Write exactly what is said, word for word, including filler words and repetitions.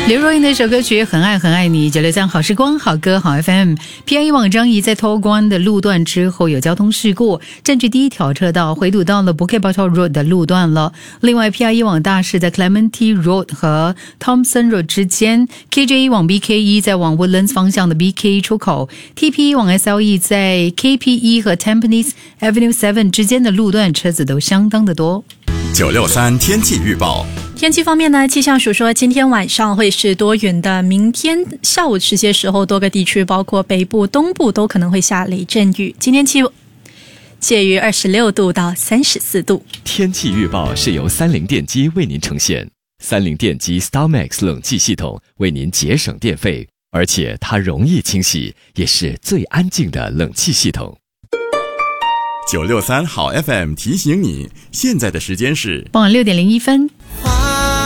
刘若英的一首歌曲《很爱很爱你》，九六三好时光好歌好 F M。P I E 网张仪在托关的路段之后有交通事故，占据第一条车道，回堵到了 Bukit Batok Road 的路段了。另外 P I E 网大势在 Clementi Road 和 Thompson Road 之间， K J E 网 B K E 在往 Woodlands 方向的 B K E 出口， T P E 网 S L E 在 K P E 和 Tampines Avenue 七之间的路段车子都相当的多。 九六三天气预报。 天气方面呢，气象署说今天晚上会是多云的，明天下午这些时候多个地区包括北部东部都可能会下雷阵雨，今天气介于二十六度到三十四度。 天气预报是由三菱电机为您呈现，三菱电机 StarMax 冷气系统为您节省电费，而且它容易清洗，也是最安静的冷气系统。 九六三好 F M 提醒你，现在的时间是傍晚六点零一分。 花